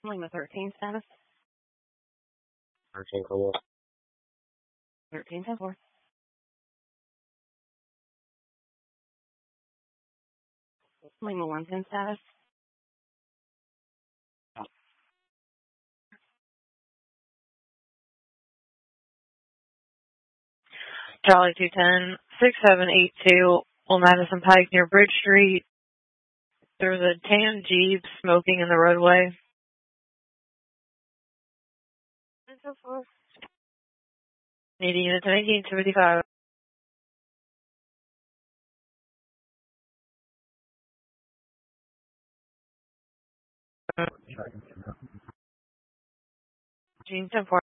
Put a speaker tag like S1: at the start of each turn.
S1: Lima 13 status.
S2: 13 clear.
S1: 13 10-4. Lima 110 status.
S3: Charlie 210, 6782, Old Madison Pike near Bridge Street. There's a tan Jeep smoking in the roadway.
S1: 10-4.
S3: Needing units 1975. Gene 10-4.